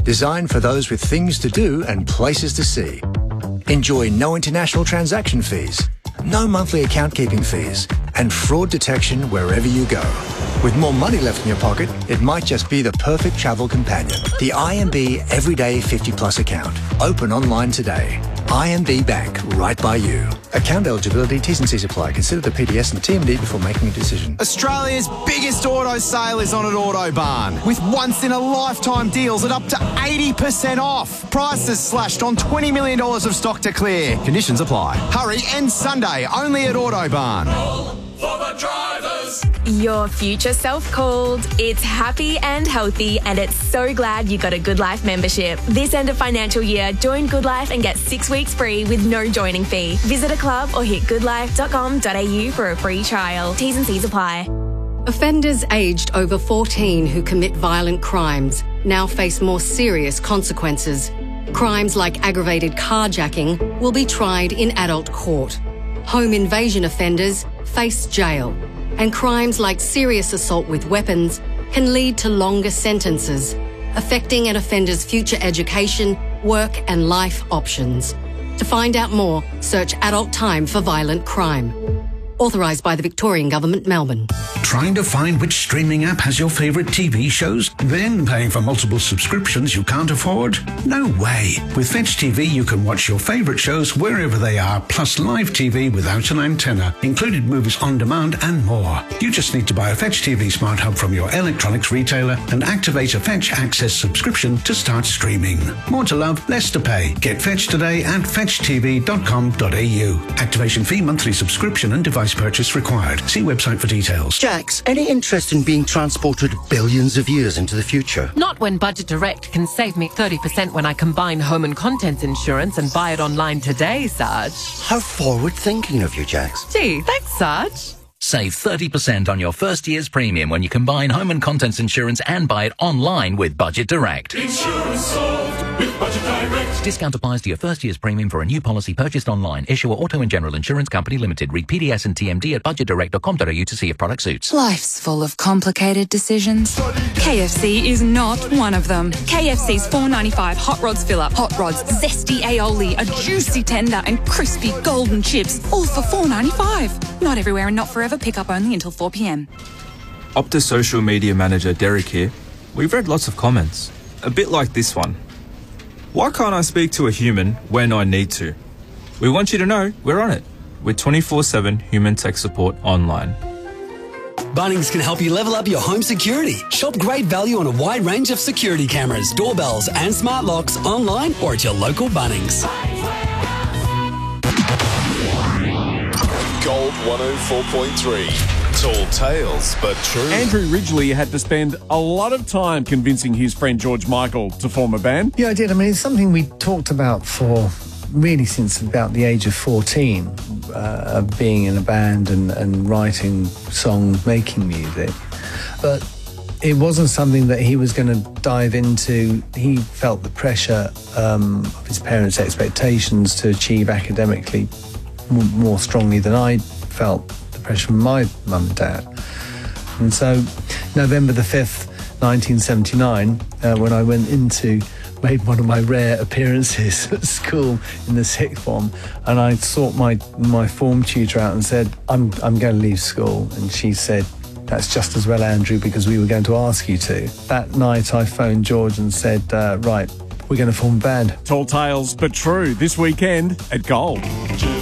designed for those with things to do and places to see. Enjoy no international transaction fees, no monthly account keeping fees, and fraud detection wherever you go. With more money left in your pocket, it might just be the perfect travel companion. The IMB Everyday 50 Plus account. Open online today. IMB Bank, right by you. Account eligibility, T's and C's apply. Consider the PDS and TMD before making a decision. Australia's biggest auto sale is on at Autobarn, with once-in-a-lifetime deals at up to 80% off. Prices slashed on $20 million of stock to clear. Conditions apply. Hurry, end Sunday, only at Autobarn. For the drivers. Your future self called. It's happy and healthy, and it's so glad you got a Good Life membership. This end of financial year, join Good Life and get 6 weeks free with no joining fee. Visit a club or hit goodlife.com.au for a free trial. T's and C's apply. Offenders aged over 14 who commit violent crimes now face more serious consequences. Crimes like aggravated carjacking will be tried in adult court. Home invasion offenders face jail, and crimes like serious assault with weapons can lead to longer sentences, affecting an offender's future education, work and life options. To find out more, search Adult Time for Violent Crime. Authorised by the Victorian Government, Melbourne. Trying to find which streaming app has your favourite TV shows? Then paying for multiple subscriptions you can't afford? No way. With Fetch TV, you can watch your favourite shows wherever they are, plus live TV without an antenna, included movies on demand and more. You just need to buy a Fetch TV Smart Hub from your electronics retailer and activate a Fetch Access subscription to start streaming. More to love, less to pay. Get Fetch today at fetchtv.com.au. Activation fee, monthly subscription and device purchase required. See website for details. Jax, any interest in being transported billions of years into the future? Not when Budget Direct can save me 30% when I combine home and contents insurance and buy it online today, Sarge. How forward-thinking of you, Jax. Gee, thanks, Sarge. Save 30% on your first year's premium when you combine home and contents insurance and buy it online with Budget Direct. Insurance solved with Budget Direct. Discount applies to your first year's premium for a new policy purchased online. Issuer Auto and General Insurance Company Limited. Read PDS and TMD at budgetdirect.com.au to see if product suits. Life's full of complicated decisions. KFC is not one of them. KFC's $4.95 Hot Rods Fill-Up. Hot Rods, zesty aioli, a juicy tender and crispy golden chips. All for $4.95. Not everywhere and not forever. Pick up only until 4 p.m. Optus social media manager Derek here. We've read lots of comments, a bit like this one. Why can't I speak to a human when I need to? We want you to know we're on it with 24/7 human tech support online. Bunnings can help you level up your home security. Shop great value on a wide range of security cameras, doorbells and smart locks online or at your local Bunnings. Gold 104.3. Tall tales, but true. Andrew Ridgeley had to spend a lot of time convincing his friend George Michael to form a band. Yeah, I did. I mean, it's something we talked about for really since about the age of 14, being in a band and writing songs, making music. But it wasn't something that he was going to dive into. He felt the pressure of his parents' expectations to achieve academically more strongly than I felt the pressure from my mum and dad. And so November the 5th, 1979, when I made one of my rare appearances at school in the sixth form, and I sought my form tutor out and said, I'm going to leave school. And she said, that's just as well, Andrew, because we were going to ask you to. That night I phoned George and said, right, we're going to form a band. Tall tales, but true, this weekend at Gold.